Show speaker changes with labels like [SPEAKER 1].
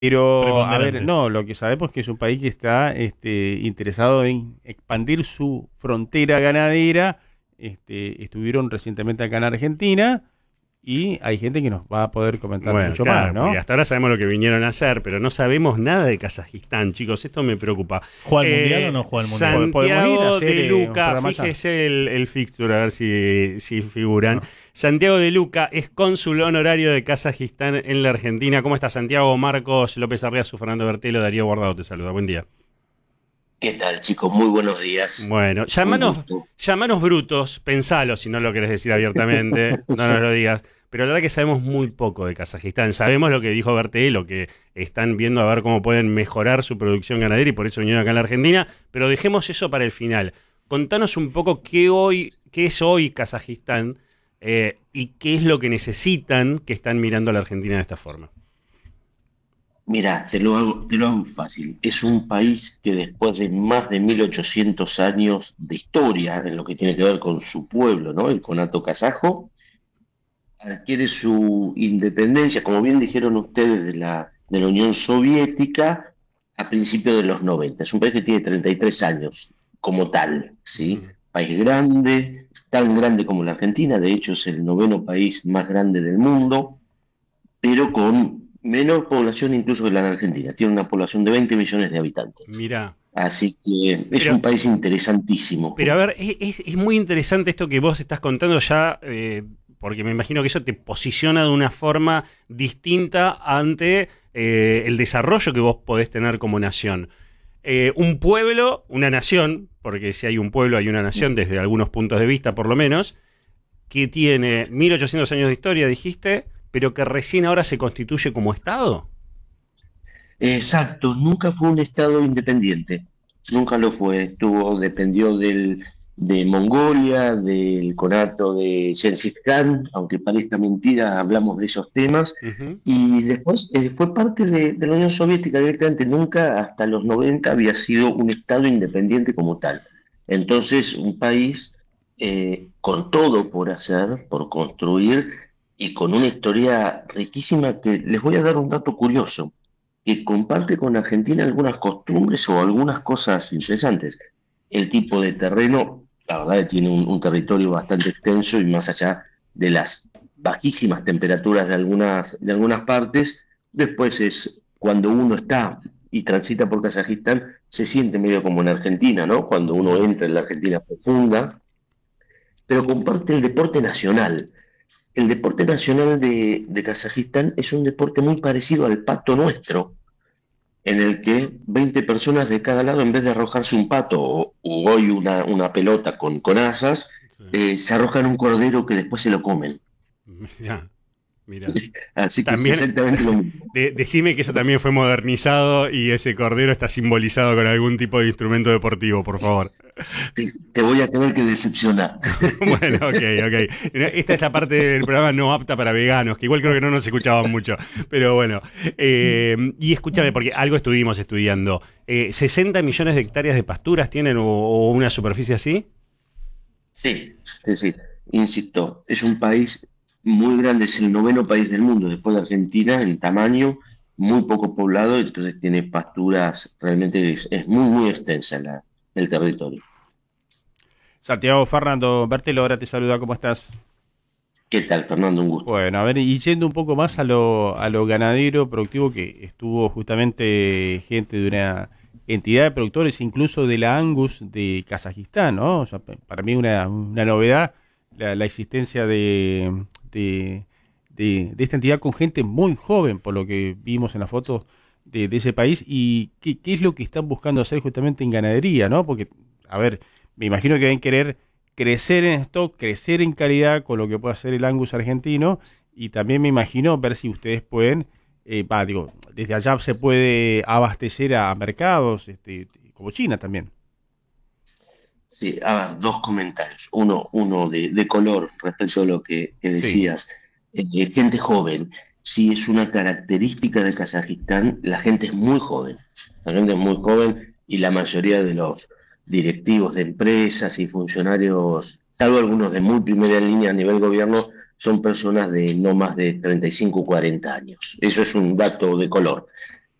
[SPEAKER 1] Pero, a ver,
[SPEAKER 2] preponderante.
[SPEAKER 1] no, lo que sabemos es que es un país que está interesado en expandir su frontera ganadera. Estuvieron recientemente acá en Argentina y hay gente que nos va a poder comentar
[SPEAKER 2] Bueno,
[SPEAKER 1] mucho más,
[SPEAKER 2] claro, porque
[SPEAKER 1] ¿no?
[SPEAKER 2] hasta ahora sabemos lo que vinieron a hacer, pero no sabemos nada de Kazajistán, chicos. Esto me preocupa.
[SPEAKER 3] ¿Juega al mundial o no juega al mundial?
[SPEAKER 1] Podemos ir a
[SPEAKER 2] Santiago
[SPEAKER 1] hacer
[SPEAKER 2] de
[SPEAKER 1] un
[SPEAKER 2] Luca,
[SPEAKER 1] programa allá.
[SPEAKER 2] fíjese el fixture, a ver si figuran.
[SPEAKER 1] Ah.
[SPEAKER 2] Santiago de Luca es cónsul honorario de Kazajistán en la Argentina. ¿Cómo está Santiago? Marcos López Arriazu, Fernando Bertelo, Darío Guardado te saluda. Buen día.
[SPEAKER 4] ¿Qué tal, chicos? Muy buenos días.
[SPEAKER 2] Bueno,
[SPEAKER 4] Un gusto.
[SPEAKER 2] llamanos brutos, pensalo si no lo querés decir abiertamente, no nos lo digas. Pero la verdad que sabemos muy poco de Kazajistán. Sabemos lo que dijo Bertelo, que están viendo a ver cómo pueden mejorar su producción ganadera y por eso vinieron acá en la Argentina. Pero dejemos eso para el final. Contanos un poco qué es hoy Kazajistán y qué es lo que necesitan que están mirando a la Argentina de esta forma.
[SPEAKER 4] Mira, te lo hago fácil. Es un país que después de más de 1800 años de historia en lo que tiene que ver con su pueblo, ¿no? El conato kazajo, adquiere su independencia, como bien dijeron ustedes, de la Unión Soviética a principios de los 90. Es un país que tiene 33 años como tal, ¿sí?
[SPEAKER 2] Ujú.
[SPEAKER 4] País grande, tan grande como la Argentina, de hecho es el noveno país más grande del mundo, pero con menor población incluso que la de Argentina. Tiene una población de 20 millones de habitantes.
[SPEAKER 2] Mirá.
[SPEAKER 4] Así que es
[SPEAKER 2] Pero
[SPEAKER 4] un país interesantísimo.
[SPEAKER 2] Pero a ver, es muy interesante esto que vos estás contando ya, porque me imagino que eso te posiciona de una forma distinta ante el desarrollo que vos podés tener como nación. Un pueblo, una nación, porque si hay un pueblo hay una nación desde algunos puntos de vista por lo menos, que tiene 1800 años de historia, dijiste, pero que recién ahora se constituye como Estado.
[SPEAKER 4] Exacto, nunca fue un estado independiente, nunca lo fue. Dependió de Mongolia, del conato de Gengis Khan, aunque parezca mentira, hablamos de esos temas.
[SPEAKER 2] Ujú.
[SPEAKER 4] Y después fue parte de la Unión Soviética directamente, nunca hasta los 90 había sido un estado independiente como tal. Entonces, un país con todo por hacer, por construir y con una historia riquísima que les voy a dar un dato curioso que comparte con Argentina algunas costumbres o algunas cosas interesantes. El tipo de terreno, la verdad, que tiene un territorio bastante extenso y más allá de las bajísimas temperaturas de algunas partes, después es cuando uno está y transita por Kazajistán, se siente medio como en Argentina, ¿no? Cuando uno
[SPEAKER 2] Ujú.
[SPEAKER 4] entra en la Argentina profunda, pero comparte el deporte nacional. El deporte nacional de Kazajistán es un deporte muy parecido al pato nuestro, en el que 20 personas de cada lado, en vez de arrojarse un pato o hoy una pelota con asas,
[SPEAKER 2] Sí.
[SPEAKER 4] se arrojan un cordero que después se lo comen.
[SPEAKER 2] Mirá, mirá.
[SPEAKER 4] Así que es
[SPEAKER 2] También,
[SPEAKER 4] exactamente lo mismo.
[SPEAKER 2] decime que eso también fue modernizado y ese cordero está simbolizado con algún tipo de instrumento deportivo, por favor.
[SPEAKER 4] Te voy a tener que decepcionar.
[SPEAKER 2] Bueno, ok, ok. Esta es la parte del programa no apta para veganos, que igual creo que no nos escuchaban mucho. Pero bueno, y escúchame, porque algo estuvimos estudiando. ¿60 millones de hectáreas de pasturas tienen o una superficie así?
[SPEAKER 4] Sí, sí, sí. Insisto, es un país muy grande, es el noveno país del mundo después de Argentina en tamaño, muy poco poblado, entonces tiene pasturas, realmente es muy, muy extensa el territorio.
[SPEAKER 1] Santiago Fernando Bertelo, ahora te saluda, ¿cómo estás?
[SPEAKER 4] ¿Qué tal, Fernando? Un gusto.
[SPEAKER 1] Bueno, a ver, y yendo un poco más a lo ganadero productivo, que estuvo justamente gente de una entidad de productores, incluso de la Angus de Kazajistán, ¿no? O sea, para mí una novedad la existencia de esta entidad con gente muy joven, por lo que vimos en las fotos de ese país, y qué es lo que están buscando hacer justamente en ganadería, ¿no? Porque, a ver, me imagino que deben querer crecer en stock, crecer en calidad con lo que puede hacer el Angus argentino y también me imagino ver si ustedes pueden, digo, desde allá se puede abastecer a mercados, como China también.
[SPEAKER 4] Sí, a ver, dos comentarios. Uno de color respecto a lo que
[SPEAKER 1] Sí.
[SPEAKER 4] decías. Gente joven. Sí, es una característica de Kazajistán. La gente es muy joven. La gente es muy joven y la mayoría de los directivos de empresas y funcionarios, salvo algunos de muy primera línea a nivel gobierno, son personas de no más de 35 o 40 años. Eso es un dato de color.